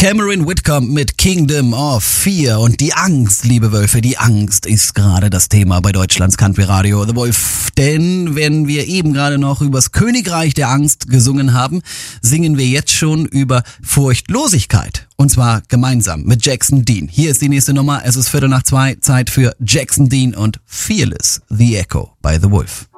Cameron Whitcomb mit Kingdom of Fear und die Angst, liebe Wölfe, die Angst ist gerade das Thema bei Deutschlands Country Radio The Wolf. Denn wenn wir eben gerade noch übers Königreich der Angst gesungen haben, singen wir jetzt schon über Furchtlosigkeit. Und zwar gemeinsam mit Jackson Dean. Hier ist die nächste Nummer, es ist 1:15, Zeit für Jackson Dean und Fearless, The Echo bei The Wolf.